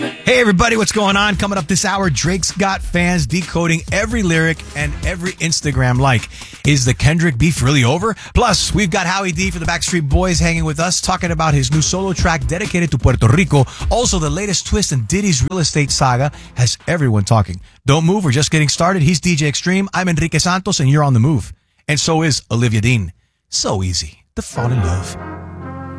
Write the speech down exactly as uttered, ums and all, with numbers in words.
Hey everybody, what's going on? Coming up this hour, Drake's got fans decoding every lyric and every Instagram like. Is the Kendrick beef really over? Plus, we've got Howie D for the Backstreet Boys hanging with us, talking about his new solo track dedicated to Puerto Rico. Also, the latest twist in Diddy's real estate saga has everyone talking. Don't move, we're just getting started. He's D J Extreme, I'm Enrique Santos, and you're on the move. And so is Olivia Dean. So easy to fall in love.